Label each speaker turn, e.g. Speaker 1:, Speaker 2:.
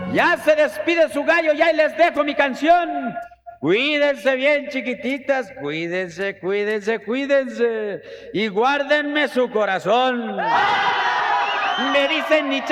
Speaker 1: Ya se despide su gallo, ya y les dejo mi canción. Cuídense bien, chiquititas, cuídense, cuídense, cuídense. Y guárdenme su corazón. Me dicen ni